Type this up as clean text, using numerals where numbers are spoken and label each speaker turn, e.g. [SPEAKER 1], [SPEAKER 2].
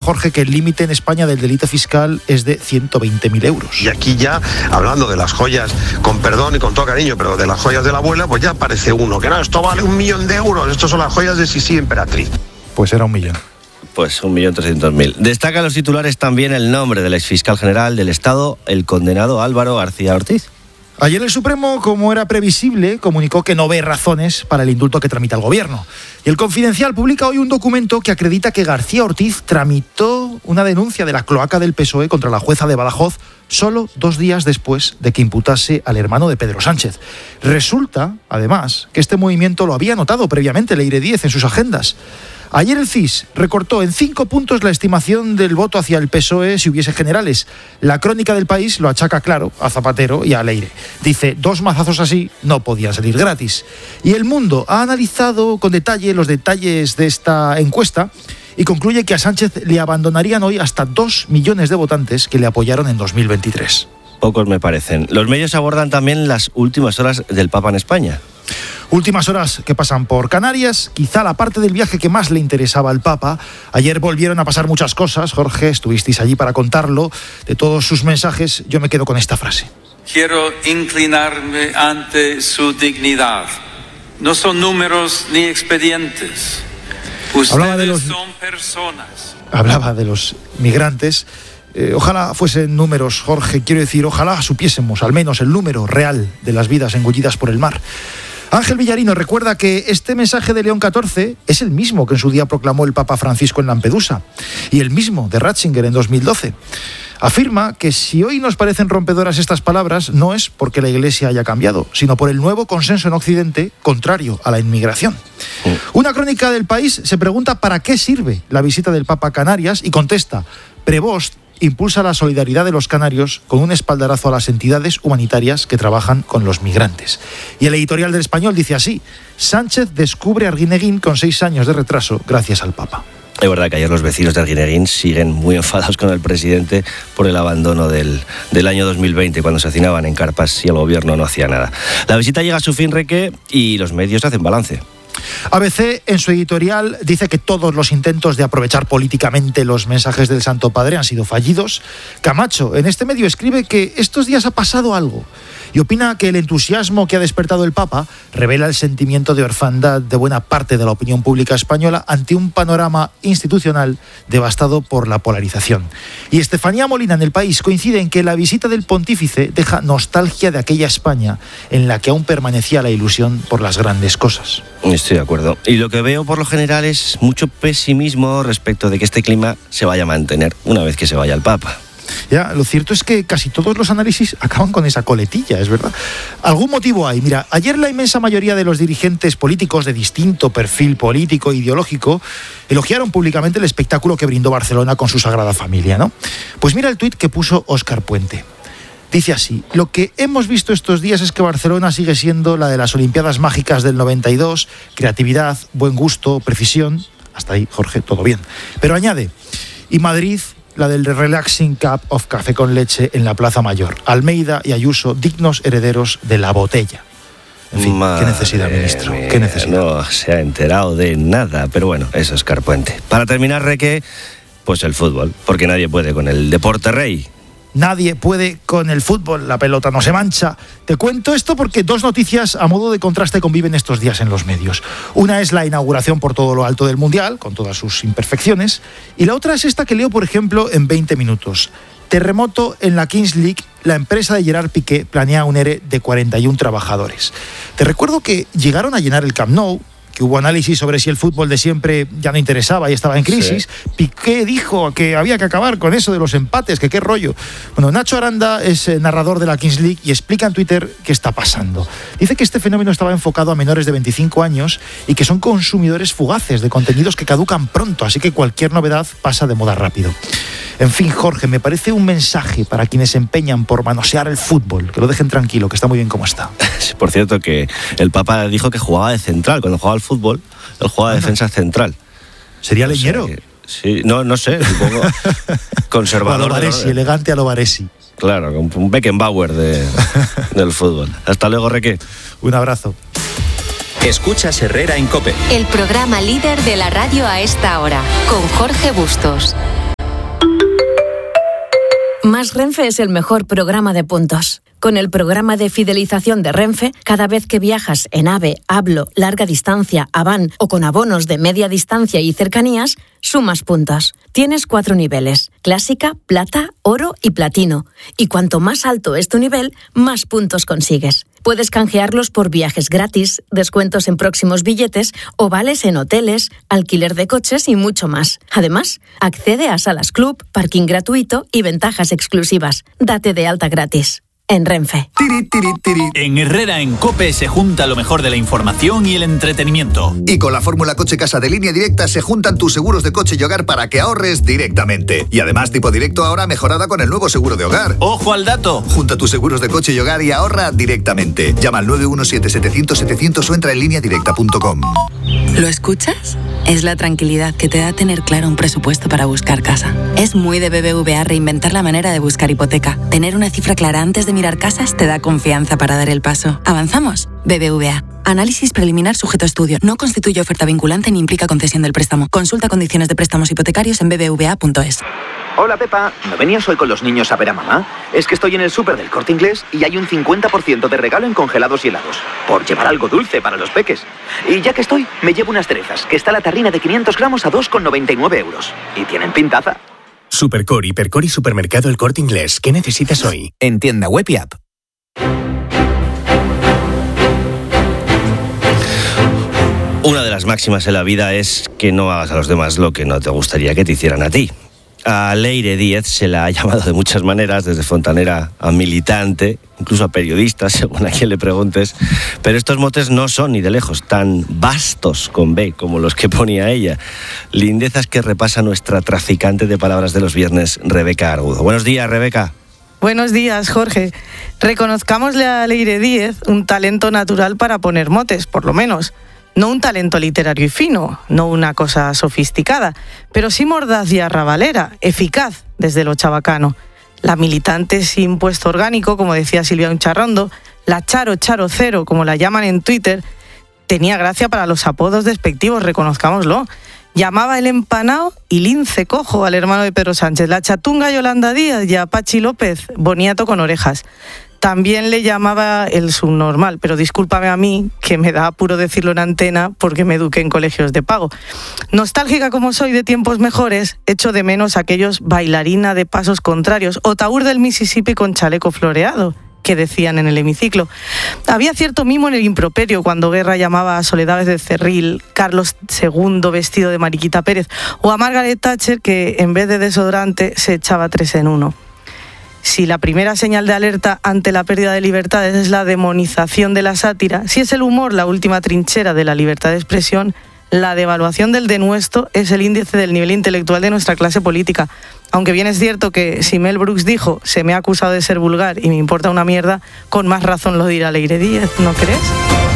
[SPEAKER 1] Jorge, que el límite en España del delito fiscal es de 120.000 euros.
[SPEAKER 2] Y aquí ya, hablando de las joyas, con perdón y con todo cariño, pero de las joyas de la abuela, pues ya aparece uno, que no, esto vale 1.000.000 de euros, estos son las joyas de Sisi Emperatriz.
[SPEAKER 1] Pues era 1.000.000.
[SPEAKER 3] Pues 1.300.000. Destaca en los titulares también el nombre del exfiscal general del Estado, el condenado Álvaro García Ortiz.
[SPEAKER 1] Ayer el Supremo, como era previsible, comunicó que no ve razones para el indulto que tramita el Gobierno. Y el Confidencial publica hoy un documento que acredita que García Ortiz tramitó una denuncia de la cloaca del PSOE contra la jueza de Badajoz solo 2 días después de que imputase al hermano de Pedro Sánchez. Resulta, además, que este movimiento lo había anotado previamente Leire Díez en sus agendas. Ayer el CIS recortó en 5 puntos la estimación del voto hacia el PSOE si hubiese generales. La Crónica del País lo achaca, claro, a Zapatero y a Leire. Dice, 2 mazazos así no podían salir gratis. Y El Mundo ha analizado con detalle los detalles de esta encuesta y concluye que a Sánchez le abandonarían hoy hasta 2 millones de votantes que le apoyaron en 2023.
[SPEAKER 3] Pocos me parecen. Los medios abordan también las últimas horas del Papa en España.
[SPEAKER 1] Últimas horas que pasan por Canarias, quizá la parte del viaje que más le interesaba al Papa. Ayer volvieron a pasar muchas cosas, Jorge, estuvisteis allí para contarlo. De todos sus mensajes, yo me quedo con esta frase.
[SPEAKER 4] Quiero inclinarme ante su dignidad. No son números ni expedientes. Ustedes son personas.
[SPEAKER 1] Hablaba de los migrantes. Ojalá fuesen números, Jorge, quiero decir, ojalá supiésemos al menos el número real de las vidas engullidas por el mar. Ángel Villarino recuerda que este mensaje de León XIV es el mismo que en su día proclamó el Papa Francisco en Lampedusa y el mismo de Ratzinger en 2012. Afirma que si hoy nos parecen rompedoras estas palabras no es porque la Iglesia haya cambiado, sino por el nuevo consenso en Occidente contrario a la inmigración. Una crónica del País se pregunta para qué sirve la visita del Papa a Canarias y contesta, Prevost impulsa la solidaridad de los canarios con un espaldarazo a las entidades humanitarias que trabajan con los migrantes. Y el editorial del Español dice así, Sánchez descubre Arguineguín con 6 años de retraso gracias al Papa.
[SPEAKER 3] Es verdad que ayer los vecinos de Arguineguín siguen muy enfadados con el presidente por el abandono del año 2020, cuando se hacinaban en carpas y el gobierno no hacía nada. La visita llega a su fin, Reque, y los medios hacen balance.
[SPEAKER 1] ABC, en su editorial, dice que todos los intentos de aprovechar políticamente los mensajes del Santo Padre han sido fallidos. Camacho, en este medio, escribe que estos días ha pasado algo y opina que el entusiasmo que ha despertado el Papa revela el sentimiento de orfandad de buena parte de la opinión pública española ante un panorama institucional devastado por la polarización. Y Estefanía Molina, en El País, coincide en que la visita del pontífice deja nostalgia de aquella España en la que aún permanecía la ilusión por las grandes cosas.
[SPEAKER 3] Estoy de acuerdo. Y lo que veo por lo general es mucho pesimismo respecto de que este clima se vaya a mantener una vez que se vaya el Papa.
[SPEAKER 1] Ya, lo cierto es que casi todos los análisis acaban con esa coletilla, es verdad. Algún motivo hay. Mira, ayer la inmensa mayoría de los dirigentes políticos de distinto perfil político e ideológico elogiaron públicamente el espectáculo que brindó Barcelona con su Sagrada Familia, ¿no? Pues mira el tuit que puso Óscar Puente. Dice así, lo que hemos visto estos días es que Barcelona sigue siendo la de las Olimpiadas Mágicas del 92, creatividad, buen gusto, precisión. Hasta ahí, Jorge, todo bien. Pero añade, y Madrid, la del Relaxing Cup of Café con Leche en la Plaza Mayor. Almeida y Ayuso, dignos herederos de la botella. En fin, qué necesidad, ministro, qué necesidad.
[SPEAKER 3] No se ha enterado de nada, pero bueno, eso es Óscar Puente. Para terminar, Reque, pues el fútbol, porque nadie puede con el deporte rey.
[SPEAKER 1] Nadie puede con el fútbol, la pelota no se mancha. Te cuento esto porque 2 noticias a modo de contraste conviven estos días en los medios. Una es la inauguración por todo lo alto del Mundial, con todas sus imperfecciones, y la otra es esta que leo, por ejemplo, en 20 minutos. Terremoto en la Kings League, la empresa de Gerard Piqué planea un ERE de 41 trabajadores. Te recuerdo que llegaron a llenar el Camp Nou, que hubo análisis sobre si el fútbol de siempre ya no interesaba y estaba en crisis. Sí. Piqué dijo que había que acabar con eso de los empates, que qué rollo. Bueno, Nacho Aranda es narrador de la Kings League y explica en Twitter qué está pasando. Dice que este fenómeno estaba enfocado a menores de 25 años y que son consumidores fugaces de contenidos que caducan pronto, así que cualquier novedad pasa de moda rápido. En fin, Jorge, me parece un mensaje para quienes se empeñan por manosear el fútbol, que lo dejen tranquilo, que está muy bien como está.
[SPEAKER 3] Por cierto, que el Papa dijo que jugaba de central. Cuando jugaba al fútbol, él jugaba de defensa central.
[SPEAKER 1] ¿Sería leñero?
[SPEAKER 3] Sí, no sé, supongo. Conservador.
[SPEAKER 1] A lo Baresi, ¿no? Elegante a lo Baresi.
[SPEAKER 3] Claro, un Beckenbauer del fútbol. Hasta luego, Reque.
[SPEAKER 1] Un abrazo.
[SPEAKER 5] Escuchas Herrera en COPE.
[SPEAKER 6] El programa líder de la radio a esta hora, con Jorge Bustos. Más Renfe es el mejor programa de puntos. Con el programa de fidelización de Renfe, cada vez que viajas en AVE, Hablo, larga distancia, Avant o con abonos de media distancia y cercanías, sumas puntos. Tienes 4 niveles: clásica, plata, oro y platino. Y cuanto más alto es tu nivel, más puntos consigues. Puedes canjearlos por viajes gratis, descuentos en próximos billetes o vales en hoteles, alquiler de coches y mucho más. Además, accede a salas club, parking gratuito y ventajas exclusivas. Date de alta gratis. En Renfe.
[SPEAKER 7] En Herrera en COPE se junta lo mejor de la información y el entretenimiento.
[SPEAKER 8] Y con la fórmula Coche Casa de Línea Directa se juntan tus seguros de coche y hogar para que ahorres directamente. Y además tipo directo ahora mejorada con el nuevo seguro de hogar.
[SPEAKER 7] ¡Ojo al dato!
[SPEAKER 8] Junta tus seguros de coche y hogar y ahorra directamente. Llama al 917-700-700 o entra en lineadirecta.com.
[SPEAKER 9] ¿Lo escuchas? Es la tranquilidad que te da tener claro un presupuesto para buscar casa. Es muy de BBVA reinventar la manera de buscar hipoteca. Tener una cifra clara antes de mirar casas te da confianza para dar el paso. ¿Avanzamos? BBVA. Análisis preliminar sujeto a estudio. No constituye oferta vinculante ni implica concesión del préstamo. Consulta condiciones de préstamos hipotecarios en bbva.es.
[SPEAKER 10] Hola Pepa, ¿no venías hoy con los niños a ver a mamá? Es que estoy en el súper del Corte Inglés y hay un 50% de regalo en congelados y helados. Por llevar algo dulce para los peques. Y ya que estoy, me llevo unas cerezas, que está la tarrina de 500 gramos a 2,99 euros. Y tienen pintaza.
[SPEAKER 11] Supercore, Hipercore y Supermercado El Corte Inglés. ¿Qué necesitas hoy?
[SPEAKER 12] En tienda web y app.
[SPEAKER 3] Una de las máximas en la vida es que no hagas a los demás lo que no te gustaría que te hicieran a ti. A Leire Díez se la ha llamado de muchas maneras, desde fontanera a militante, incluso a periodista, según a quien le preguntes. Pero estos motes no son ni de lejos tan vastos con B como los que ponía ella. Lindezas que repasa nuestra traficante de palabras de los viernes, Rebeca Argudo. Buenos días, Rebeca.
[SPEAKER 13] Buenos días, Jorge. Reconozcámosle a Leire Díez un talento natural para poner motes, por lo menos. No un talento literario y fino, no una cosa sofisticada, pero sí mordaz y arrabalera, eficaz desde lo chabacano. La militante sin puesto orgánico, como decía Silvia Uncharrondo, la Charo Cero, como la llaman en Twitter, tenía gracia para los apodos despectivos, reconozcámoslo. Llamaba el empanao y lince cojo al hermano de Pedro Sánchez, la chatunga Yolanda Díaz y a Pachi López, boniato con orejas. También le llamaba el subnormal, pero discúlpame a mí, que me da apuro decirlo en antena porque me eduqué en colegios de pago. Nostálgica como soy de tiempos mejores, echo de menos aquellos bailarina de pasos contrarios o taur del Mississippi con chaleco floreado, que decían en el hemiciclo. Había cierto mimo en el improperio cuando Guerra llamaba a Soledad Becerril, Carlos II vestido de Mariquita Pérez, o a Margaret Thatcher, que en vez de desodorante se echaba 3 en 1. Si la primera señal de alerta ante la pérdida de libertades es la demonización de la sátira, si es el humor la última trinchera de la libertad de expresión, la devaluación del denuesto es el índice del nivel intelectual de nuestra clase política. Aunque bien es cierto que si Mel Brooks dijo «se me ha acusado de ser vulgar y me importa una mierda», con más razón lo dirá Leire Díez, ¿no crees?